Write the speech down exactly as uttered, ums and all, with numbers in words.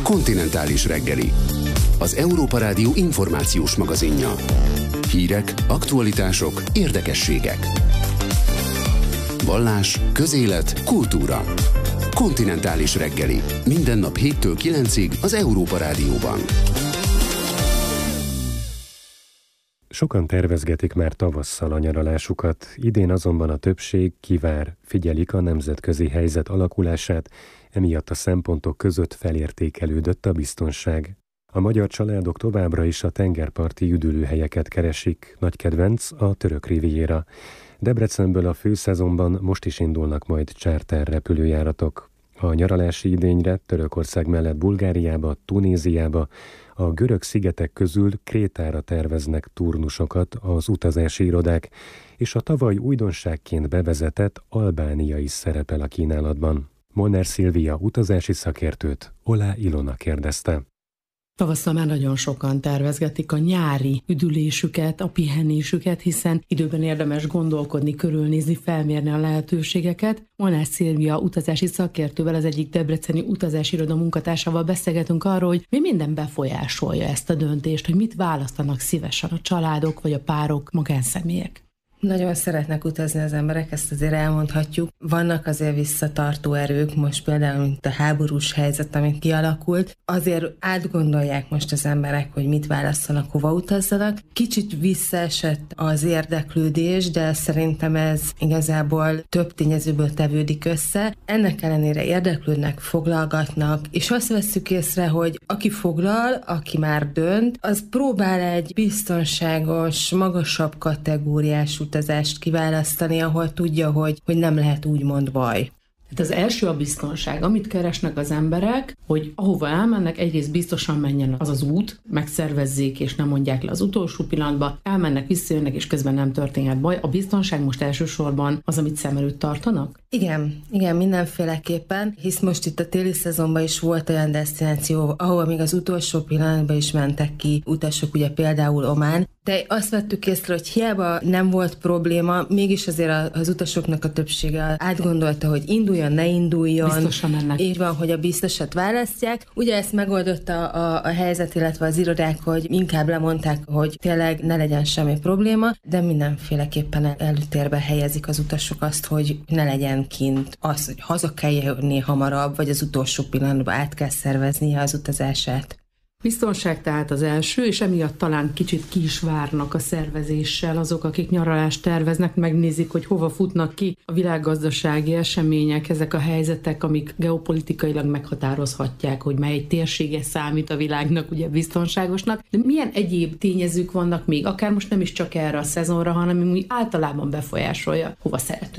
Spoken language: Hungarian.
Kontinentális reggeli. Az Európa Rádió információs magazinja. Hírek, aktualitások, érdekességek. Vallás, közélet, kultúra. Kontinentális reggeli. Minden nap héttől kilencig az Európa Rádióban. Sokan tervezgetik már tavasszal a nyaralásukat, idén azonban a többség kivár, figyelik a nemzetközi helyzet alakulását, emiatt a szempontok között felértékelődött a biztonság. A magyar családok továbbra is a tengerparti üdülőhelyeket keresik, nagy kedvenc a török riviéra. Debrecenből a főszezonban most is indulnak majd charter repülőjáratok. A nyaralási idényre Törökország mellett Bulgáriába, Tunéziába, a görög szigetek közül Krétára terveznek turnusokat az utazási irodák, és a tavaly újdonságként bevezetett Albánia is szerepel a kínálatban. Molnár Szilvia utazási szakértőt Oláh Ilona kérdezte. Tavasszal már nagyon sokan tervezgetik a nyári üdülésüket, a pihenésüket, hiszen időben érdemes gondolkodni, körülnézni, felmérni a lehetőségeket. Molnár Szilvia utazási szakértővel, az egyik debreceni utazási iroda munkatársával beszélgetünk arról, hogy mi minden befolyásolja ezt a döntést, hogy mit választanak szívesen a családok vagy a párok, magánszemélyek. Nagyon szeretnek utazni az emberek, ezt azért elmondhatjuk. Vannak azért visszatartó erők, most például, mint a háborús helyzet, amit kialakult. Azért átgondolják most az emberek, hogy mit választanak, hova utazzanak. Kicsit visszaesett az érdeklődés, de szerintem ez igazából több tényezőből tevődik össze. Ennek ellenére érdeklődnek, foglalgatnak, és azt vesszük észre, hogy aki foglal, aki már dönt, az próbál egy biztonságos, magasabb kategóriás utazást kiválasztani, ahol tudja, hogy, hogy nem lehet úgymond baj. Tehát az első a biztonság. Amit keresnek az emberek, hogy ahova elmennek, egyrészt biztosan menjen az az út, megszervezzék, és nem mondják le az utolsó pillanatban, elmennek, visszajönnek, és közben nem történhet baj. A biztonság most elsősorban az, amit szem előtt tartanak? Igen, igen, mindenféleképpen, hisz most itt a téli szezonban is volt olyan desztináció, ahol még az utolsó pillanatban is mentek ki utasok, ugye például Omán, de azt vettük észre, hogy hiába nem volt probléma, mégis azért az utasoknak a többsége átgondolta, hogy induljon, ne induljon. Biztosan mennek. Így van, hogy a biztosat választják. Ugye ezt megoldotta a, a helyzet, illetve az irodák, hogy inkább lemondták, hogy tényleg ne legyen semmi probléma, de mindenféleképpen előtérbe helyezik az utasok azt, hogy ne legyen kint az, hogy haza kell jönni hamarabb, vagy az utolsó pillanatban át kell szerveznie az utazását. Biztonság tehát az első, és emiatt talán kicsit ki is várnak a szervezéssel azok, akik nyaralást terveznek, megnézik, hogy hova futnak ki a világgazdasági események, ezek a helyzetek, amik geopolitikailag meghatározhatják, hogy mely térsége számít a világnak ugye biztonságosnak. De milyen egyéb tényezők vannak még, akár most nem is csak erre a szezonra, hanem úgy általában befolyásolja, hova szeretünk